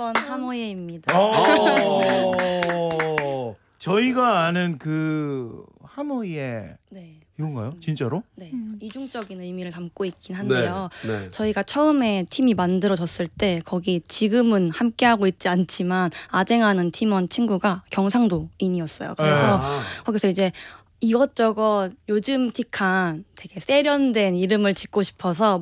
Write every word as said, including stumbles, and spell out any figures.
번 하모예입니다. 어. 저희가 아는 그 하모예 네. 이건가요? 맞습니다. 진짜로? 네. 음. 이중적인 의미를 담고 있긴 한데요. 네. 네. 저희가 처음에 팀이 만들어졌을 때 거기 지금은 함께하고 있지 않지만 아쟁하는 팀원 친구가 경상도인이었어요. 그래서 아. 거기서 이제 이것저것 요즘 틱한 되게 세련된 이름을 짓고 싶어서